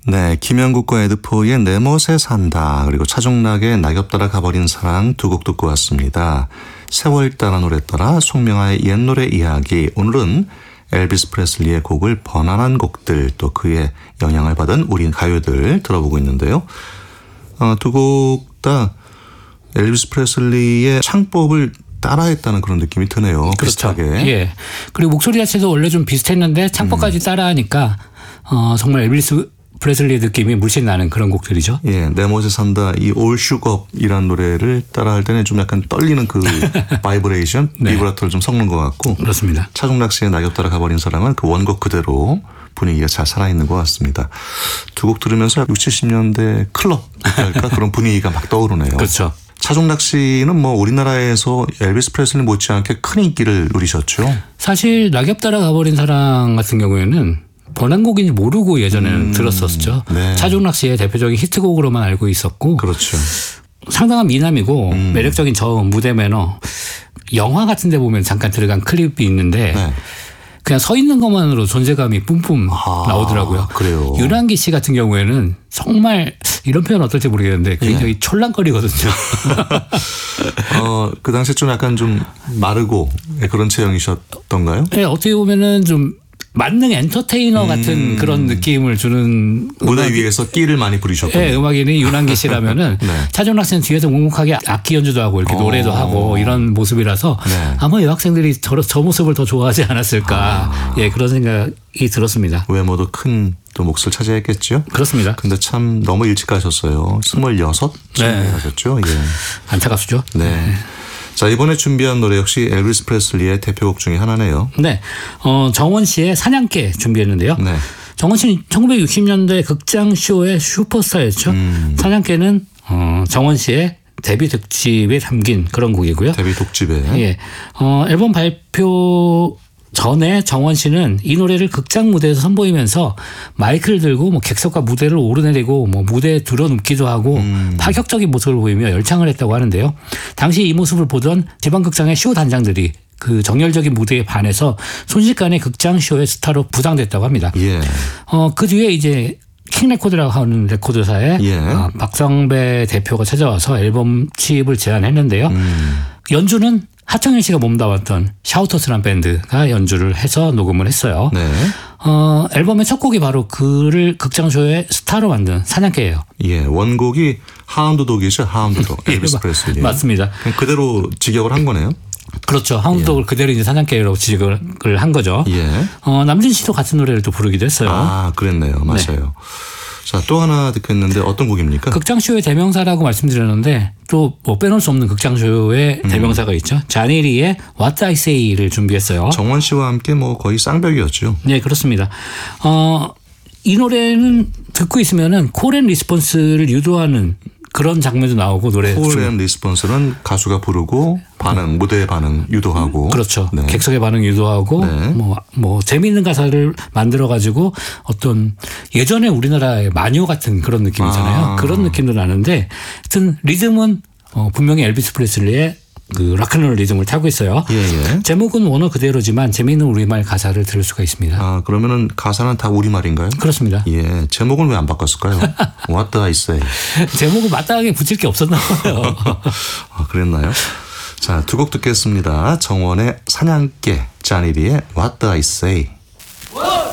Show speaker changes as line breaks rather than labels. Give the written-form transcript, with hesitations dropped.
네, 김영국과 에드포의 내 멋에 산다, 그리고 차중락의 낙엽 따라 가버린 사랑 두 곡 듣고 왔습니다. 세월 따라 노래 따라 송명아의 옛 노래 이야기. 오늘은 엘비스 프레슬리의 곡을 번안한 곡들, 또 그의 영향을 받은 우리 가요들 들어보고 있는데요. 두 곡 다 엘비스 프레슬리의 창법을 따라했다는 그런 느낌이 드네요.
그렇죠.
비슷하게.
예. 그리고 목소리 자체도 원래 좀 비슷했는데 창법까지 따라하니까 정말 엘비스 프레슬리 느낌이 물씬 나는 그런 곡들이죠.
예, 내 멋에 산다, 이 All Shook Up이라는 노래를 따라할 때는 좀 약간 떨리는 그 바이브레이션,
네.
비브라토를 좀 섞는 것 같고,
그렇습니다.
차중락 씨의 낙엽 따라 가버린 사랑은 그 원곡 그대로 분위기가 잘 살아있는 것 같습니다. 두 곡 들으면서 60, 70년대 클럽이랄까 그런 분위기가 막 떠오르네요.
그렇죠.
차중락 씨는 뭐 우리나라에서 엘비스 프레슬리 못지않게 큰 인기를 누리셨죠.
사실 낙엽 따라 가버린 사랑 같은 경우에는 번안곡인지 모르고 예전에는 들었었죠.
네.
차중락 씨의 대표적인 히트곡으로만 알고 있었고
그렇죠.
상당한 미남이고 매력적인 저 무대 매너. 영화 같은 데 보면 잠깐 들어간 클립이 있는데
네.
그냥 서 있는 것만으로 존재감이 뿜뿜 나오더라고요.
그래요.
윤한기 씨 같은 경우에는 정말 이런 표현 어떨지 모르겠는데 굉장히
네.
촐랑거리거든요.
그 당시에 좀 약간 좀 마르고 그런 체형이셨던가요?
네, 어떻게 보면은 좀 만능 엔터테이너 같은 그런 느낌을 주는
무대 위에서 끼를 많이 부리셨군요.
네, 음악인이 윤한기 씨라면은
네.
차중락 씨는 뒤에서 묵묵하게 악기 연주도 하고 이렇게 노래도 하고 이런 모습이라서
네.
아마 여학생들이 저 모습을 더 좋아하지 않았을까. 예, 그런 생각이 들었습니다.
외모도 큰 또 몫을 차지했겠죠.
그렇습니다.
근데 참 너무 일찍 가셨어요. 26쯤에
네.
가셨죠. 예.
안타깝죠.
네. 자, 이번에 준비한 노래 역시 엘비스 프레슬리의 대표곡 중에 하나네요.
네. 정원 씨의 사냥개 준비했는데요.
네.
정원 씨는 1960년대 극장쇼의 슈퍼스타였죠. 사냥개는 정원 씨의 데뷔 특집에 담긴 그런 곡이고요.
데뷔 독집에.
예. 앨범 발표 전에 정원 씨는 이 노래를 극장 무대에서 선보이면서 마이크를 들고 뭐 객석과 무대를 오르내리고 뭐 무대에 들어눕기도 하고 파격적인 모습을 보이며 열창을 했다고 하는데요. 당시 이 모습을 보던 지방극장의 쇼 단장들이 그 정열적인 무대에 반해서 순식간에 극장 쇼의 스타로 부상됐다고 합니다.
예.
그 뒤에 이제 킹레코드라고 하는 레코드사에
예.
박성배 대표가 찾아와서 앨범 취입을 제안했는데요. 연주는 하청일 씨가 몸담았던 샤우터스란 밴드가 연주를 해서 녹음을 했어요.
네.
앨범의 첫 곡이 바로 그를 극장쇼의 스타로 만든 사냥개예요.
예. 원곡이 하운드독이죠. 하운드독. 엘비스 프레슬리.
맞습니다.
그대로 직역을 한 거네요.
그렇죠. 하운드독을 그대로 이제 사냥개라고 지적을 한 거죠.
예.
남진 씨도 같은 노래를 또 부르기도 했어요.
아, 그랬네요. 맞아요. 자, 또 하나 듣겠는데 어떤 곡입니까?
극장쇼의 대명사라고 말씀드렸는데 또 뭐 빼놓을 수 없는 극장쇼의 대명사가 있죠. 자니리의 What I Say를 준비했어요.
정원 씨와 함께 뭐 거의 쌍벽이었죠.
네, 그렇습니다. 이 노래는 듣고 있으면은 콜 앤 리스폰스를 유도하는 그런 장면도 나오고 노래
콜 앤 리스폰스는 가수가 부르고 반응, 무대의 반응 유도하고.
그렇죠.
네.
객석의 반응 유도하고
네.
뭐 재미있는 가사를 만들어 가지고 어떤 예전에 우리나라의 마녀 같은 그런 느낌이잖아요. 그런 느낌도 나는데 하여튼 리듬은 분명히 엘비스 프레슬리의 그 락앤롤 리듬을 타고 있어요.
예.
제목은 원어 그대로지만 재미있는 우리말 가사를 들을 수가 있습니다.
아, 그러면은 가사는 다 우리말인가요?
그렇습니다.
예. 제목은 왜 안 바꿨을까요? What do I say?
제목을 마땅하게 붙일 게 없었나 봐요.
아, 그랬나요? 자, 두 곡 듣겠습니다. 정원의 사냥개, 자니리의 What do I say?